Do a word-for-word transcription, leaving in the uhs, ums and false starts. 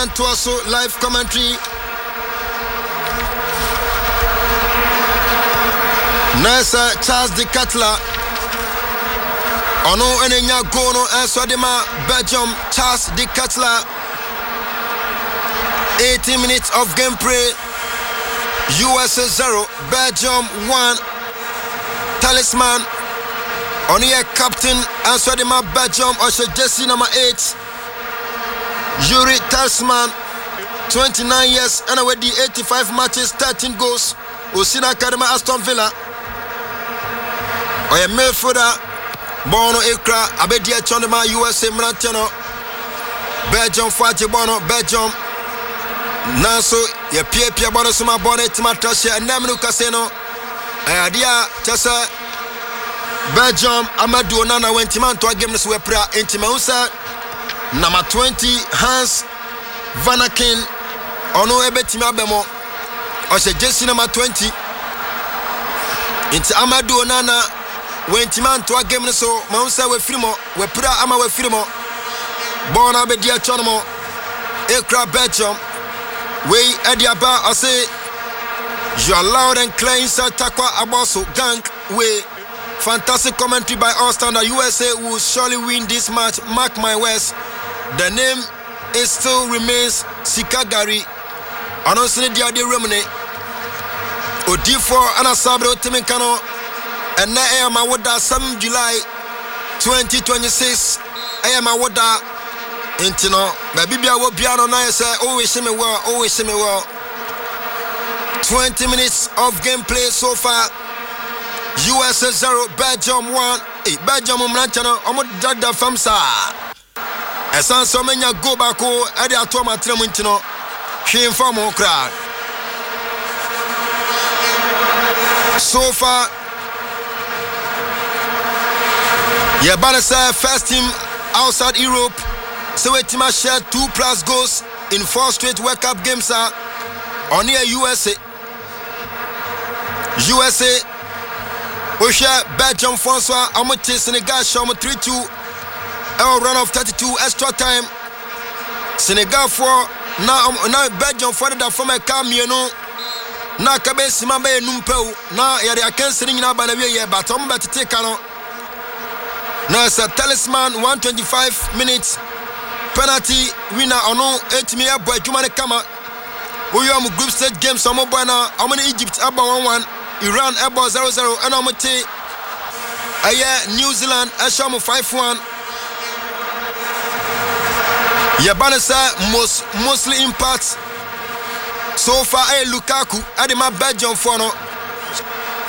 and to also live commentary. Nasa Charles de Cutler. Ono enenya gono Enswadima Belgium Charles de Cutler. eighty minutes of gameplay. U S A zero, Belgium one. Talisman. On here captain Enswadima Belgium Osha Jesse number eight. Yuri Talisman. twenty-nine years and with the eighty-five matches, thirteen goals. Osina Kadema Aston Villa. Oya midfielder Bono Ikra Abedia Chondema U S A Mrantiano. Belgium Fati Bono Belgium. Nanso ye pie pie Bono Suma Bono Timatrashe Namnu Casino. Ayadia Chasa Belgium Amadou Nana Wentiman to a game this wepra Intimausa number twenty Hans Vanakin Ono Ebetima Bemo Osha Jesse number twenty Inti Amadou Nana Wentiman to a game so Mausa we frimo we pura ama we frimo Bona Bedia Chonomo Ekra Belgium we Ediaba I say you are loud and clear inside Takwa Abaso gang we fantastic commentary by all standard. U S A will surely win this match, mark my words. The name is still remains Sikagari. Honestly, the idea remene Odifo Anasabro Timikano and na I am awada seventh July twenty twenty-six. I am awada intino. Baby Bia wo piano na say always see me well, always see me well. twenty minutes of gameplay so far. U S A zero, Belgium one. Hey, Belgium Mranchano, Omo Dada Famsa. Esan so menya go back o e dey ato ma tremuntino. Hwe inform o crowd. So far, yeah, Banasa first team outside Europe. So we team share two plus goals in four straight World Cup games are on here U S A. U S A Osha Belgium François Amote Senegal show three two. Our run of thirty-two extra time. Senegal four now now Belgium for the from a camion. Na kabe simambe numpeu na yari akensi nyina ba na wiye but om bet take ano. Now it's a Talisman one twenty-five minutes penalty winner ono eight me boy Jumane Kama. We am group stage game some boy na omani Egypt aba one one. Iran eba zero zero and Amate Aye New Zealand Asham five one. Yabanasa most mostly impacts so far. A Lukaku Adima Belgium for no